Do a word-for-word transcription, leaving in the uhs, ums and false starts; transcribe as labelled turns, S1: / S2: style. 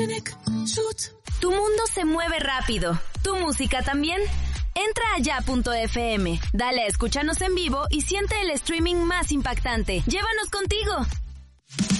S1: Tu mundo se mueve rápido. ¿Tu música también? Entra a ya punto efe eme, dale a escúchanos en vivo y siente el streaming más impactante. ¡Llévanos contigo!